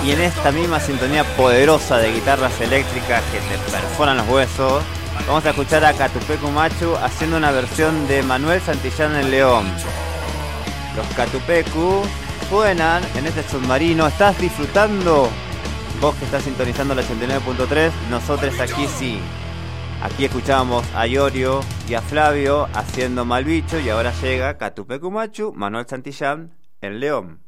Y en esta misma sintonía poderosa de guitarras eléctricas que te perforan los huesos, vamos a escuchar a Catupecu Machu haciendo una versión de Manuel Santillán en León. Los Catupecu suenan en este submarino. ¿Estás disfrutando? Vos que estás sintonizando la 89.3, nosotros aquí sí. Aquí escuchábamos a Iorio y a Flavio haciendo Malbicho y ahora llega Catupecu Machu, Manuel Santillán en León.